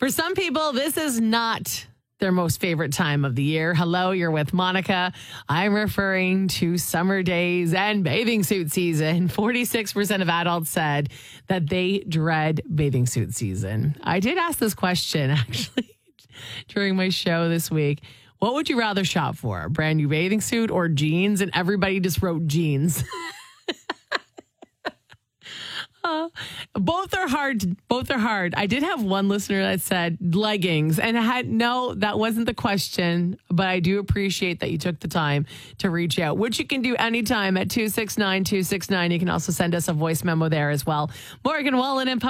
For some people, this is not their most favorite time of the year. Hello, you're with Monica. I'm referring to summer days and bathing suit season. 46% of adults said that they dread bathing suit season. I did ask this question actually during my show this week. What would you rather shop for? A brand new bathing suit or jeans? And everybody just wrote jeans. Both are hard. Both are hard. I did have one listener that said leggings, and that wasn't the question, but I do appreciate that you took the time to reach out, which you can do anytime at 269-269. You can also send us a voice memo there as well. Morgan Wallen and